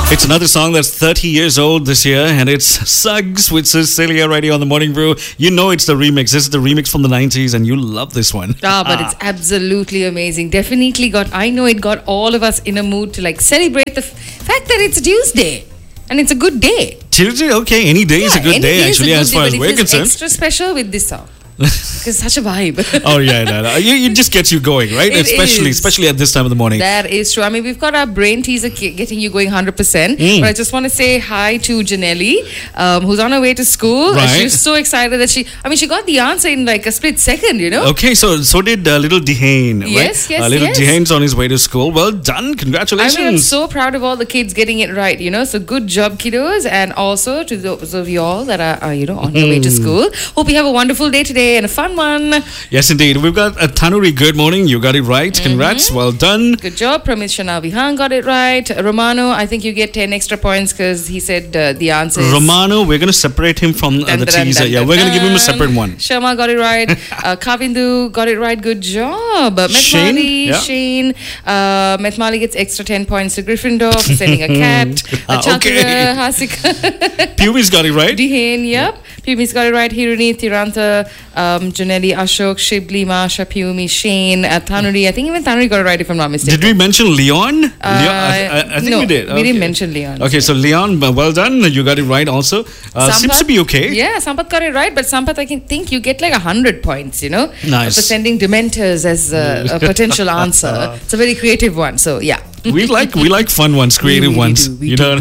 It's another song that's 30 years old this year, and it's Suggs with Cecilia right here on the Morning Brew. You know it's the remix. This is the remix from the 90s, and you love this one. But it's absolutely amazing. Definitely I know it got all of us in a mood to like celebrate the fact that it's Tuesday. And it's a good day. Tuesday? Okay, any day is a good day, actually, as far as we're concerned. Extra special with this song. Because it's such a vibe. Oh, yeah, no. It just gets you going, right? Especially at this time of the morning. That is true. I mean, we've got our brain teaser getting you going 100%. But I just want to say hi to Janelli, who's on her way to school. Right. She's so excited that she got the answer in like a split second, you know? Okay, so did little Dehane, right? Yes. Little Dehane's on his way to school. Well done. Congratulations. I mean, I'm so proud of all the kids getting it right, you know? So good job, kiddos. And also to those of you all that are, on your way to school. Hope you have a wonderful day today and a fun one. Yes, indeed. We've got Tanuri. Good morning. You got it right. Congrats. Well done. Good job. Pramit Shanavihan got it right. Romano, I think you get 10 extra points because he said the answer is... Romano, we're going to separate him from the teaser. We're going to give him a separate one. Sharma got it right. Kavindu got it right. Good job. Shane. Methmali gets extra 10 points to Gryffindor for sending a cat. Chatara, Hasika. Pumi's got it right. Dehane, yep. Pumi's got it right. Hiruni, Tirantha, Janelli, Ashok, Shibli, Masha, Pumi, Shane, Tanuri. I think even Tanuri got it right if I'm not mistaken. Did we mention Leon? I think we did. We didn't mention Leon. Okay, so Leon, well done. You got it right also. Seems to be okay. Yeah, Sampath got it right, but Sampath, I think you get like 100 points, you know? Nice. For sending Dementors as a potential answer. It's a very creative one, so yeah. We like fun ones, creative ones. We do.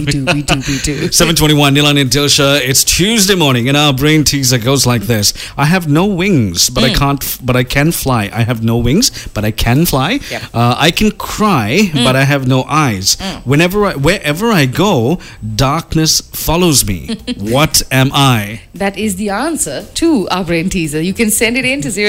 7:21, Nilan and Dilsha. It's Tuesday morning, and our brain teaser goes like this: I have no wings, but I can fly. I have no wings, but I can fly. Yep. I can cry, but I have no eyes. Wherever I go, darkness follows me. What am I? That is the answer to our brain teaser. You can send it in to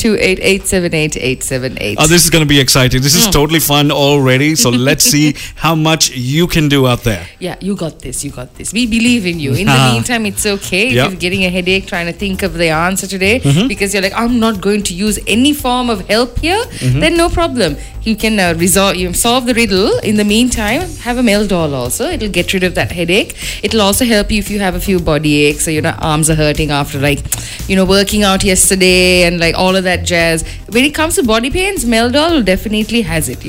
07288788878. Oh, this is going to be exciting. This is totally fun already. So let's see how much you can do out there. Yeah, you got this. We believe in you. In the meantime, it's okay if you're getting a headache trying to think of the answer today because you're like, I'm not going to use any form of help here. Then no problem. You can solve the riddle. In the meantime, have a Meldol also. It'll get rid of that headache. It'll also help you if you have a few body aches or arms are hurting after working out yesterday and like all of that jazz. When it comes to body pains, Meldol definitely has it.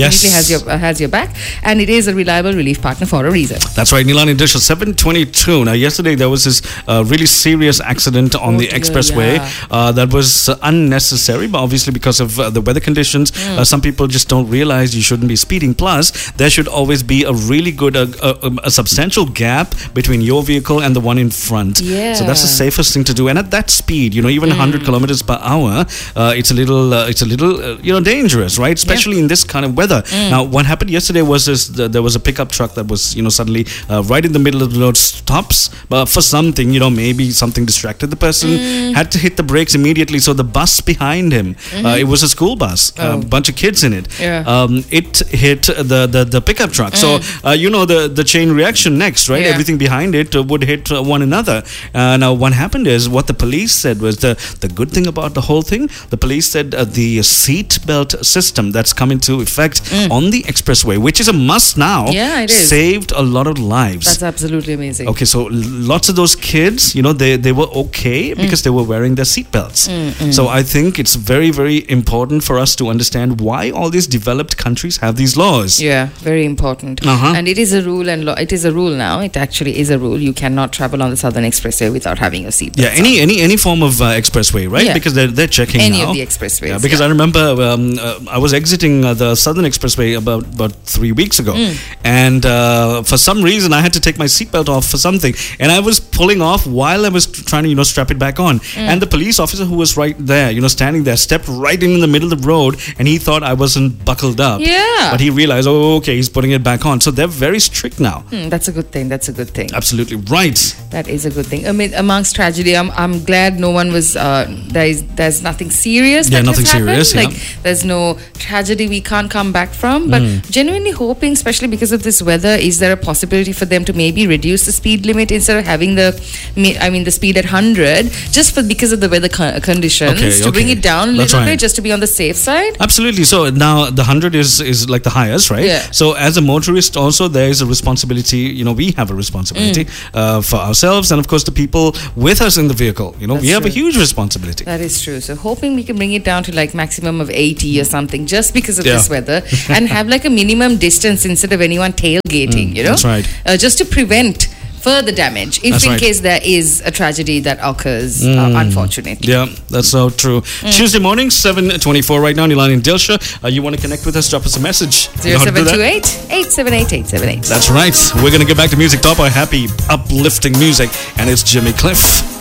Has your back, and it is a reliable relief partner for a reason. That's right, Nilan and Dilsha. 7:22. Now, yesterday there was this really serious accident on the expressway that was unnecessary, but obviously because of the weather conditions, some people just don't realize you shouldn't be speeding. Plus, there should always be a really good, a substantial gap between your vehicle and the one in front. Yeah. So that's the safest thing to do. And at that speed, even 100 kilometers per hour, it's a little dangerous, right? Especially in this kind of weather. Now, what happened yesterday was there was a pickup truck that was, suddenly right in the middle of the road stops for something, maybe something distracted the person, had to hit the brakes immediately. So the bus behind him, it was a school bus, a bunch of kids in it. Yeah. It hit the pickup truck. So, the chain reaction next, right? Yeah. Everything behind it would hit one another. Now, what happened is what the police said was the good thing about the whole thing. The police said the seat belt system that's come into effect on the expressway, which is a must now, it is. Saved a lot of lives. That's absolutely amazing. Okay, so lots of those kids, they were okay because they were wearing their seat belts. So I think it's very, very important for us to understand why all these developed countries have these laws. Yeah, very important. And it is a rule it is a rule now. It actually is a rule. You cannot travel on the Southern Expressway without having your seat belts. Yeah, any form of expressway, right? Yeah. Because they're checking any now. of the expressways. Yeah, because I remember I was exiting the Southern Expressway about 3 weeks ago, and for some reason I had to take my seatbelt off for something, and I was pulling off while I was trying to strap it back on, and the police officer who was right there, standing there, stepped right in the middle of the road, and he thought I wasn't buckled up. Yeah. But he realized, okay, he's putting it back on. So they're very strict now. That's a good thing. Absolutely right. That is a good thing. Amongst tragedy, I'm glad no one was. There's nothing serious. Yeah, that nothing has happened. serious. Yeah. There's no tragedy we can't come back from. But Genuinely hoping, especially because of this weather, is there a possibility for them to maybe reduce the speed limit instead of having the speed at 100, just because of the weather conditions, to bring it down a little bit, just to be on the safe side? Absolutely. So now the 100 is like the highest, right? Yeah. So as a motorist also, there is a responsibility, we have a responsibility for ourselves and of course the people with us in the vehicle. We have a huge responsibility. That is true. So hoping we can bring it down to like maximum of 80 or something, just because of this weather, and have like a minimum distance instead of anyone tailgating, That's right. Just to prevent further damage if case there is a tragedy that occurs, unfortunately. Yeah, that's so true. Tuesday morning, 7:24 right now, Nilan in Dilsha. You want to connect with us, drop us a message. 0728 878 878. That's right. We're going to get back to Music Top, our happy, uplifting music, and it's Jimmy Cliff.